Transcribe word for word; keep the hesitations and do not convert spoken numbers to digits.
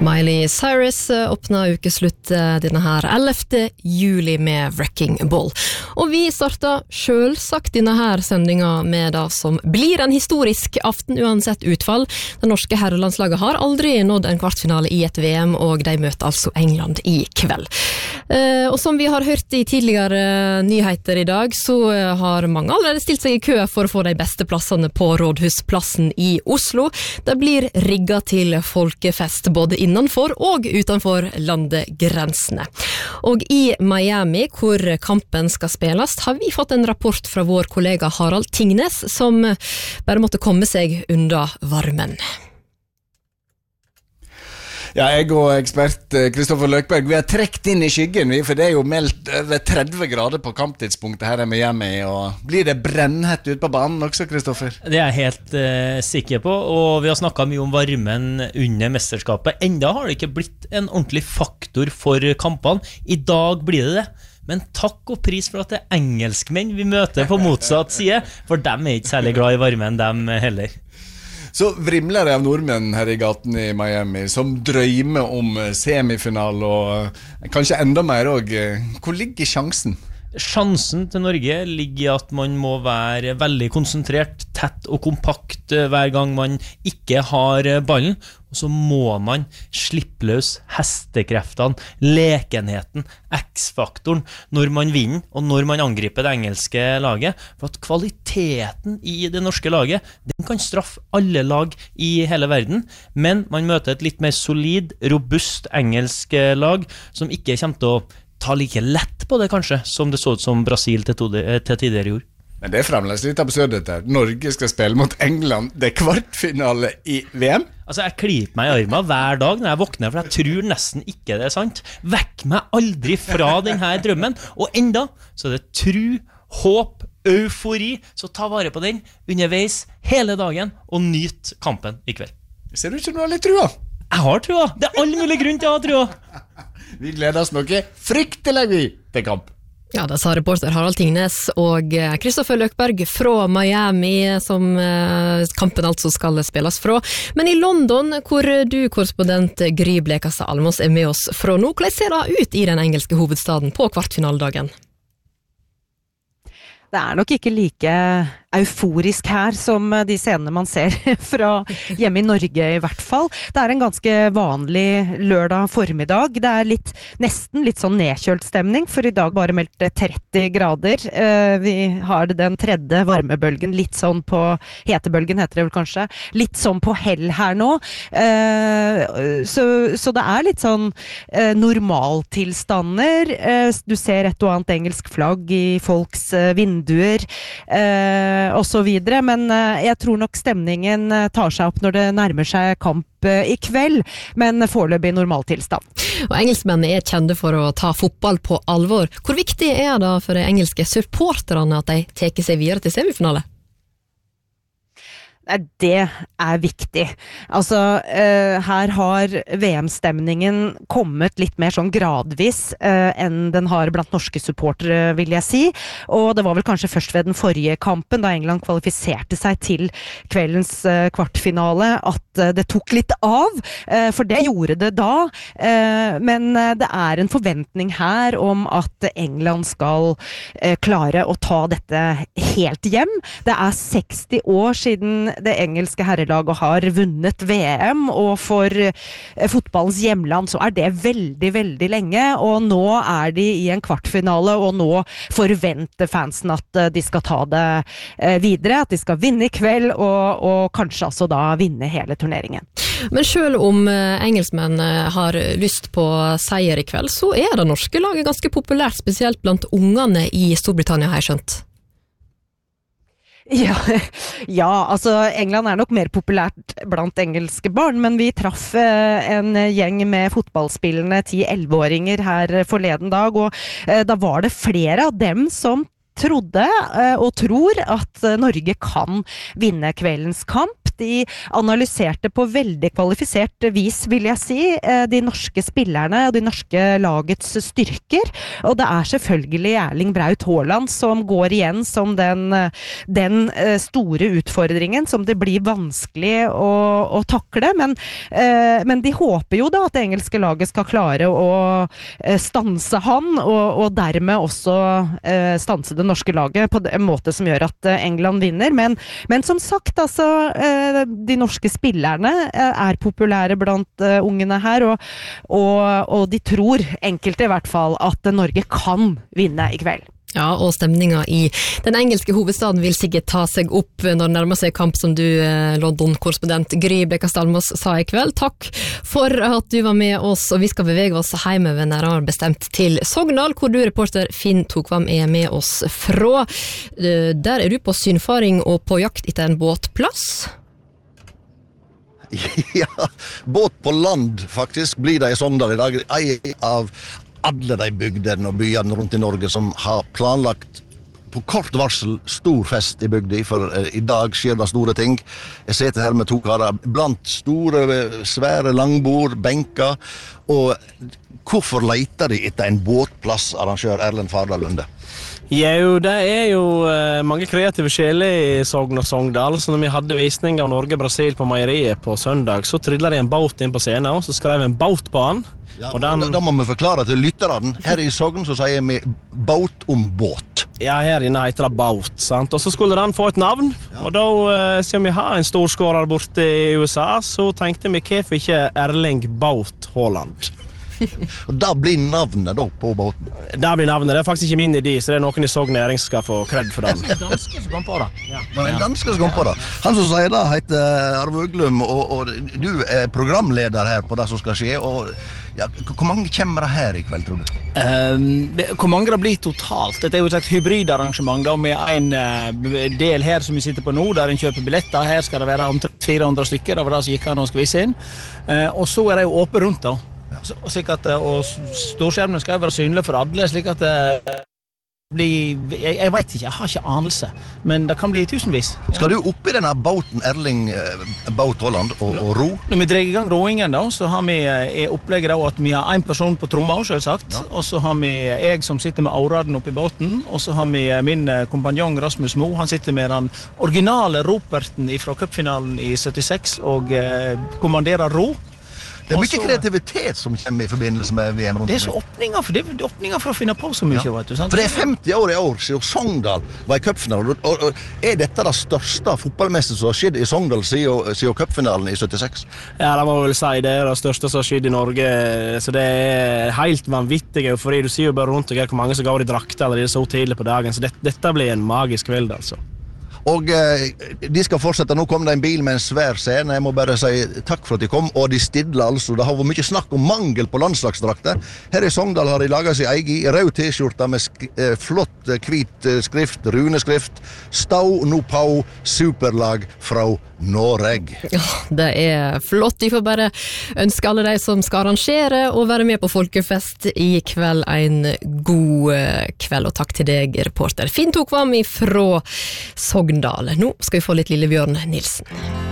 Miley Cyrus åpna ukeslutt denne her ellevte juli med Wrecking Ball. Og vi starta selvsagt denne her sendinga med det som blir en historisk aften uansett utfall. Det norske herrelandslaget har aldri nådd en kvartfinale i et V M, og de møter altså England i kveld. Og som vi har hørt i tidligere nyheter i dag, så har mange allerede stilt seg i kø for å få de beste plassene på Rådhusplassen i Oslo. Det blir rigget til folkefest både innenfor og utenfor landegrensene. Og i Miami, hvor kampen skal spilles, har vi fått en rapport fra vår kollega Harald Tingnes, som bare måtte komme seg unna varmen. Ja, jeg og ekspert Kristoffer Løkberg, vi har trekt inn i skyggen, for det er jo meldt over tretti grader på kamptidspunktet her i Miami, og blir det brennhett ut på banen også, Kristoffer? Det er jeg helt uh, sikker på, og vi har snakket mye om varmen under mesterskapet. Enda har det ikke blitt en ordentlig faktor for kampene. I dag blir det det. Men takk og pris for at det er engelskmenn vi møter på motsatt side, for dem er ikke særlig glad i varmen, dem heller. Så vrimler det av nordmenn her i gaten i Miami som drømmer om semifinal og kanskje enda mer også. Hvor ligger sjansen? Sjansen til Norge ligger i at man må være veldig konsentrert, tett og kompakt hver gang man ikke har ballen, og så må man slippe løs hestekreftene, lekenheten, X-faktoren når man vinner og når man angriper det engelske laget, for at kvaliteten i det norske laget, den kan straffe alle lag i hele verden, men man møter et litt mer solid, robust engelsk lag som ikke kommer til å ta like lett på det kanskje, som det så ut som Brasil til, tode, til tidligere gjorde. Men det er fremdeles litt absurd dette. Norge skal spille mot England. Det er kvartfinale i V M. Altså, jeg kliper meg i armen hver dag når jeg våkner, for jeg tror nesten ikke det er sant. Vekk meg aldri fra denne drømmen. Og enda så er det tro, håp, eufori. Så ta vare på den underveis hele dagen og nyt kampen i kveld. Ser du ikke du har litt trua? Jeg har trua. Det er all mulig grunn til å ha trua. Vi gleder oss noe fryktelig vi til kamp. Ja, det sa reporter Harald Tingnes og Kristoffer Løkberg fra Miami, som kampen altså skal spilles fra. Men i London, hvor du, korrespondent Gry Blekastad Almås, er med oss fra nå, hvordan ser det ut i den engelske hovedstaden på kvartfinaldagen? Det er nok ikke like euforisk her som de scenene man ser fra hjemme i Norge i hvert fall. Det er en ganske vanlig lørdag formiddag. Det er litt, nesten litt sånn nedkjølt stemning, for i dag bare meldt tretti grader. Vi har den tredje varmebølgen, litt sånn på, hetebølgen heter det vel kanskje, litt sånn på hell her nå. Så, så det er litt sånn normaltilstander. Du ser et og annet engelsk flagg i folks vinduer, og så videre, men jeg tror nok stemningen tar seg opp når det nærmer seg kamp i kveld, men foreløpig normaltilstand. Og engelskmennene er kjente for å ta fotball på alvor. Hvor viktig er det for de engelske supporterne at de teker seg videre til semifinale? Det er viktig. Altså, uh, her har V M-stemningen kommet litt mer sånn gradvis uh, enn den har blant norske supportere, vil jeg si. Og det var vel kanskje først ved den forrige kampen, da England kvalifiserte seg til kveldens uh, kvartfinale, at uh, det tok litt av, uh, for det gjorde det da. Uh, men uh, det er en forventning her om at England skal uh, klare å ta dette helt hjem. Det er seksti år siden det engelske herrelaget har vunnet V M, og for eh, fotballens hjemland så er det veldig, veldig lenge, og nå er de i en kvartfinale, og nå forventer fansen at eh, de skal ta det eh, videre, at de skal vinne i kveld, og, og kanskje altså da vinne hele turneringen. Men selv om eh, engelskmenn har lyst på seier i kveld, så er det norske laget ganske populært, spesielt blant ungene i Storbritannia, har jeg skjønt. Ja, ja, altså England er nok mer populært blant engelske barn, men vi traff eh, en gjeng med fotballspillende ti-elleve-åringer her forleden dag, og eh, da var det flere av dem som trodde eh, og tror at Norge kan vinne kveldens kamp. de analyserte på veldig kvalifisert vis, vil jeg si, de norske spillerne og de norske lagets styrker. Og det er selvfølgelig Erling Braut Haaland som går igjen som den, den store utfordringen som det blir vanskelig å, å takle. Men, men de håper jo da at det engelske laget skal klare å stanse han, og, og dermed også stanse det norske laget på en måte som gjør at England vinner. Men, men som sagt, altså, de norske spillerne er populære blant ungene her, og, og, og de tror, enkelte i hvert fall, at Norge kan vinne i kveld. Ja, og stemninga i den engelske hovedstaden vil sikkert ta seg opp når det nærmer seg kamp, som du, London-korrespondent Gry Blekastad Almås, sa i kveld. Takk for at du var med oss, og vi skal bevege oss hjemover nærmere bestemt til Sogndal, hvor du, reporter Finn Tokvam, er med oss fra. Der er du på synfaring og på jakt etter en båtplass. Ja, båt på land faktisk blir det i Sogndal i dag. Ei av alle de bygdene og byene rundt i Norge som har planlagt på kort varsel stor fest i bygda, for eh, i dag skjer det store ting. Jeg sitter her med to karer blant store, svære langbord, benker, og hvorfor leter de etter en båtplass, arrangør Erlend Fardal Lunde? Jo, det er jo uh, mange kreative sjeler i Sogn og Sogndal, så når vi hadde visning av Norge-Brasil på meieriet på søndag, så tryllet de en båt inn på scenen, og så skrev en båt på han. Ja, og den... da, da må vi forklare til lytterne. Her i Sogn så sier vi båt om båt. Ja, her inne heter det båt, sant? Og så skulle den få et navn, ja. Og da, uh, siden vi har en storskårer borte i U S A, så tenkte vi hvorfor ikke Erling Braut Haaland. Og da blir navnet da på båten? Da blir navnet, det er faktisk ikke min idé, så det er noen i Sogn Næring som skal få kred for den. Danske som kom på det. Ja. Det er en danske som kom på det. Han som sier det heter Arve Uglum, og, og du er programleder her på det som skal skje, og ja, hvor mange kommer det her i kveld, tror du? Um, det, hvor mange det blir totalt? Dette er jo et hybridarrangement da, med en uh, del her som vi sitter på nå, der en kjøper billetter. Her skal det være omtrent fire hundre stykker, det var det som gikk an å skvise inn. Uh, og så er det jo åpent rundt da. Så, at, og storskjermen skal jo være synlig for alle, slik at det blir, jeg, jeg vet ikke, jeg har ikke anelse, men det kan bli tusenvis. Skal du opp i denne båten, Erling Braut Haaland, og, og ro? Når vi drar i gang roingen da, så har vi i opplegget da, at vi har en person på tromma, selvsagt, ja. Og så har vi jeg som sitter med auraden oppe i båten, og så har vi min kompanjong Rasmus Mo, han sitter med den originale roperten fra cupfinalen i syttiseks og eh, kommanderer ro. Det er mye Også, kreativitet som kommer i forbindelse med V M rundt. Det er så åpninger for, det er åpninger for å finne på så mye, ja. Vet du, sant? For det er femti år i år siden Sogndal var i cupfinalen, og, og, og er dette det største fotballmesset som har skjedd i Sogndal siden, siden cupfinalen i syttiseks? Ja, det må vel si det er det største som har skjedd i Norge, så det er helt vanvittig, fordi du sier jo bare rundt deg hvor mange som går i drakter allerede så tidlig på dagen, så det, dette blir en magisk kveld, altså. Og eh, de skal fortsette. Nå kom det en bil med en svær scene. Jeg må bare si takk for at de kom, og de stidler altså. Det har vært mye snakk om mangel på landslagsdrakter. Her i Sogndal har de laget sin egen rød t-skjorte med sk eh, flott hvit eh, skrift, runeskrift. Stau no pau, superlag fra Noreg. Ja, det er flott. Vi får bare ønske alle de som skal arrangere og være med på folkefest i kveld en god kveld, og takk til deg, reporter Finn Tokvam fra Sogndal. Nå skal vi få litt Lillebjørn Nilsen.